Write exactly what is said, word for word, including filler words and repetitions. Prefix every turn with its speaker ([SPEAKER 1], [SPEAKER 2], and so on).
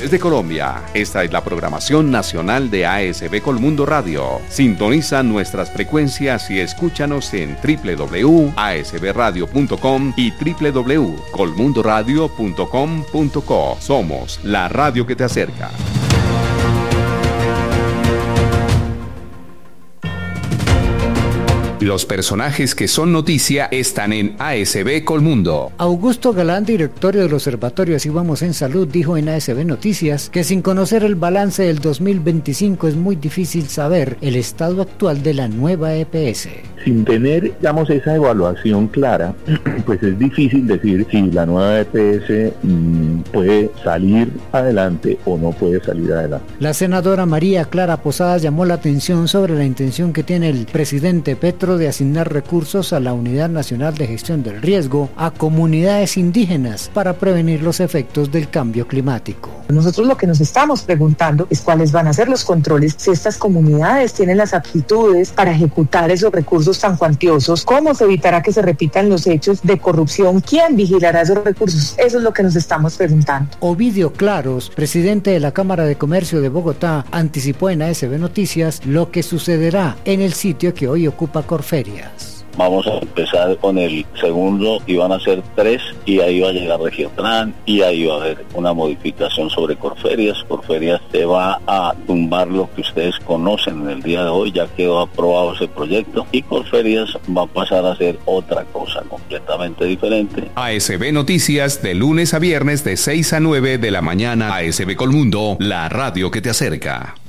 [SPEAKER 1] Desde Colombia, esta es la programación nacional de A S B Colmundo Radio. Sintoniza nuestras frecuencias y escúchanos en doble u doble u doble u punto a s b radio punto com y doble u doble u doble u punto colmundo radio punto com punto co. Somos la radio que te acerca. Los personajes que son noticia están en A S B Colmundo.
[SPEAKER 2] Augusto Galán, director del Observatorio Así Vamos en Salud, dijo en A S B Noticias que sin conocer el balance del dos mil veinticinco es muy difícil saber el estado actual de la nueva E P S.
[SPEAKER 3] Sin tener, digamos, esa evaluación clara, pues es difícil decir si la nueva E P S mmm, puede salir adelante o no puede salir adelante.
[SPEAKER 2] La senadora María Clara Posadas llamó la atención sobre la intención que tiene el presidente Petro de asignar recursos a la Unidad Nacional de Gestión del Riesgo a comunidades indígenas para prevenir los efectos del cambio climático.
[SPEAKER 4] Nosotros lo que nos estamos preguntando es cuáles van a ser los controles, si estas comunidades tienen las aptitudes para ejecutar esos recursos tan cuantiosos, cómo se evitará que se repitan los hechos de corrupción, quién vigilará esos recursos, eso es lo que nos estamos preguntando.
[SPEAKER 2] Ovidio Claros, presidente de la Cámara de Comercio de Bogotá, anticipó en A S B Noticias lo que sucederá en el sitio que hoy ocupa Corferias.
[SPEAKER 5] Vamos a empezar con el segundo y van a ser tres y ahí va a llegar Regiotran y ahí va a haber una modificación sobre Corferias. Corferias se va a tumbar lo que ustedes conocen en el día de hoy, ya quedó aprobado ese proyecto y Corferias va a pasar a ser otra cosa completamente diferente.
[SPEAKER 1] A S B Noticias de lunes a viernes de seis a nueve de la mañana. A S B Colmundo, la radio que te acerca.